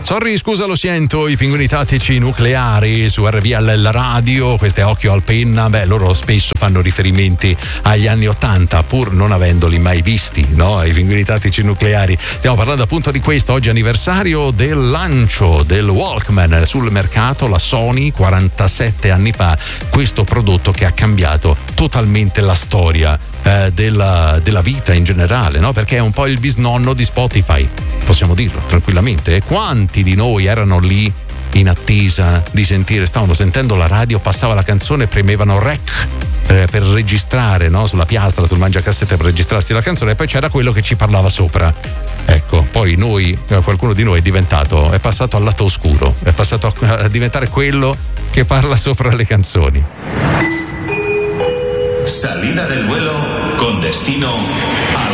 Sorry, scusa, lo sento, i pinguini tattici nucleari su RVL la radio, queste Occhio al Penna, loro spesso fanno riferimenti agli anni '80 pur non avendoli mai visti, no? I pinguini tattici nucleari. Stiamo parlando appunto di questo, oggi anniversario del lancio del Walkman sul mercato, la Sony 47 anni fa, questo prodotto che ha cambiato totalmente la storia della vita in generale, no? Perché è un po' il bisnonno di Spotify, possiamo dirlo tranquillamente. E quanti di noi erano lì in attesa di sentire, stavano sentendo la radio, passava la canzone, premevano rec per registrare, no? Sulla piastra, sul mangiacassette per registrarsi la canzone, e poi c'era quello che ci parlava sopra. Ecco, poi qualcuno di noi è passato al lato oscuro, è passato a diventare quello che parla sopra le canzoni. Salida del vuelo con destino a